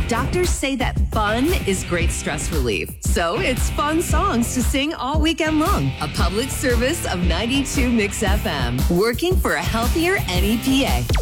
Doctors say that fun is great stress relief. So it's fun songs to sing all weekend long. A public service of 92 Mix FM, working for a healthier NEPA.